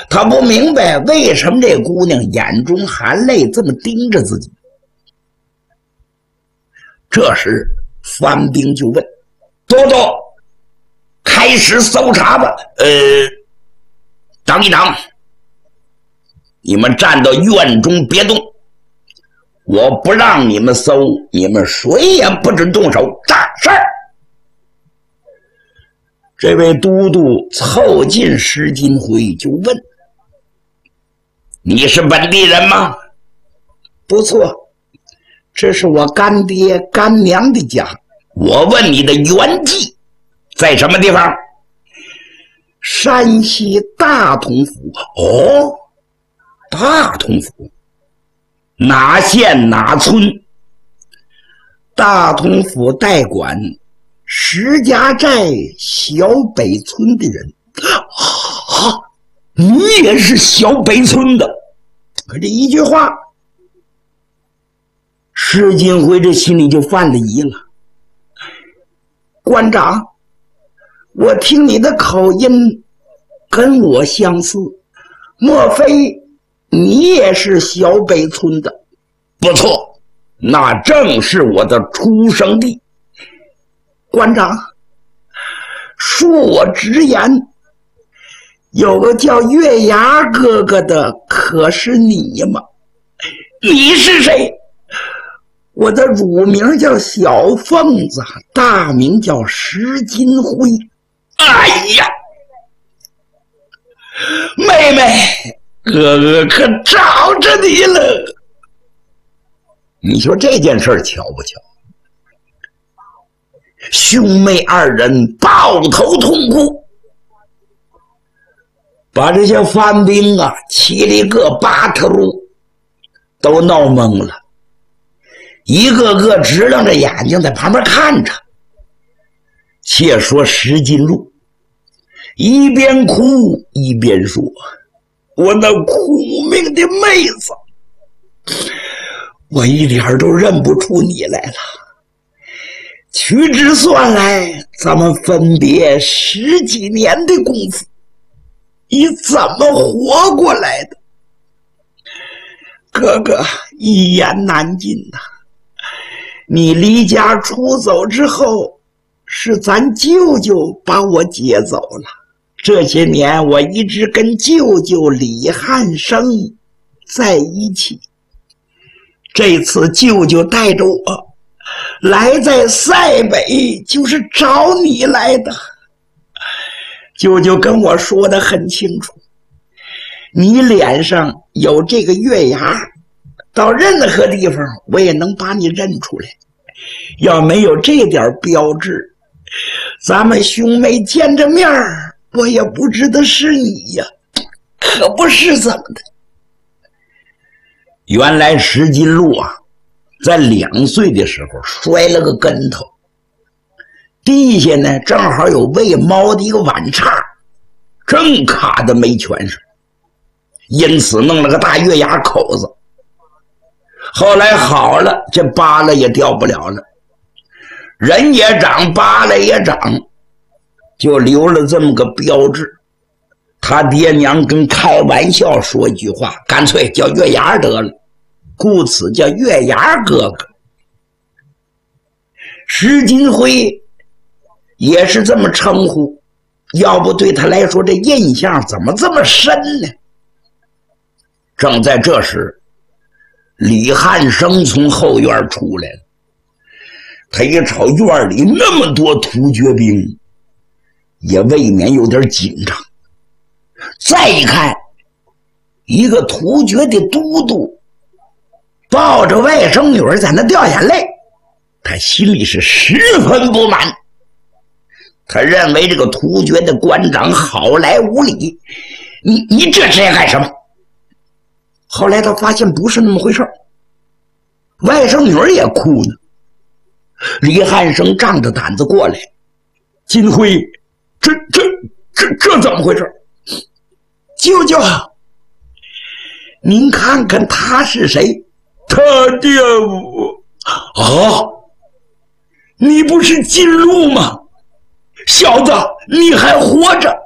他不明白为什么这姑娘眼中含泪，这么盯着自己。这时范兵就问：“多多，开始搜查吧。”等一等，你们站到院中别动，我不让你们搜，你们谁也不准动手。大事儿！这位都督凑近石金辉就问：“你是本地人吗？”“不错，这是我干爹干娘的家。”“我问你的原籍在什么地方？”“山西大同府。”“哦，大同府，哪县哪村？”“大同府代管石家寨小北村的人。”“啊，你也是小北村的？”可这一句话，石金辉这心里就犯了疑了。“馆长，我听你的口音跟我相似，莫非你也是小北村的？”“不错，那正是我的出生地。”“馆长，恕我直言，有个叫月牙哥哥的，可是你吗？”“你是谁？”“我的乳名叫小凤子，大名叫石金辉。”“哎呀，妹妹，哥哥可找着你了。”你说这件事巧不巧？兄妹二人抱头痛哭，把这些番兵啊七里个八特路都闹懵了，一个个直瞪着眼睛在旁边看着。且说石金路一边哭一边说：“我那苦命的妹子，我一点都认不出你来了。屈指算来，咱们分别10几年的功夫，你怎么活过来的？哥哥一言难尽呐。你离家出走之后，是咱舅舅把我接走了。这些年我一直跟舅舅李汉生在一起。这次舅舅带着我来在塞北，就是找你来的。舅舅跟我说的很清楚，你脸上有这个月牙，到任何地方我也能把你认出来。要没有这点标志，咱们兄妹见着面我也不知道是你呀，可不是怎么的。”原来石金路啊，在2岁的时候摔了个跟头，地下呢正好有喂猫的一个碗叉，正卡在没全上，因此弄了个大月牙口子。后来好了，这疤了也掉不了了，人也长，疤了也长，就留了这么个标志。他爹娘跟开玩笑说一句话，干脆叫月牙得了，故此叫月牙哥哥。石金辉也是这么称呼，要不对他来说这印象怎么这么深呢？正在这时，李汉生从后院出来了，他一瞅院里那么多突厥兵，也未免有点紧张。再一看，一个突厥的都督抱着外甥女儿在那掉眼泪，他心里是十分不满。他认为这个突厥的官长好来无礼，你这是干什么？后来他发现不是那么回事，外甥女儿也哭呢。李汉生仗着胆子过来：“金辉，这怎么回事？舅舅，您看看他是谁？”“他爹我。”“啊，你不是金鹿吗？小子，你还活着？